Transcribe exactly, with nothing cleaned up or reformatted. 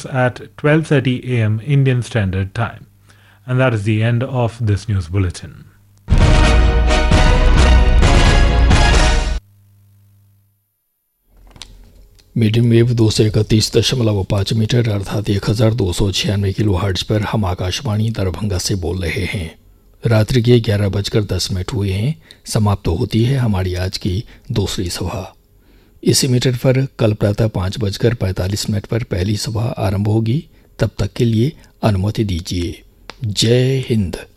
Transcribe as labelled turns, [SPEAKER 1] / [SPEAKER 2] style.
[SPEAKER 1] begins at twelve thirty a m Indian Standard Time. And that is the end of this news bulletin.
[SPEAKER 2] Medium wave दो सौ इकतीस दशमलव पाँच metre अर्थात एक हज़ार दो सौ छियानवे किलो हर्ट्ज पर हम आकाशवाणी दरभंगा से बोल रहे हैं। रात्रि के ग्यारह बजकर दस मिनट हुए हैं। समाप्त होती है हमारी आज की दूसरी सभा। इसी मीटर पर कल प्रातः पाँच बजकर पैंतालीस मिनट पर पहली सभा आरंभ होगी। तब तक के लिए अनुमति दीजिए। जय हिंद।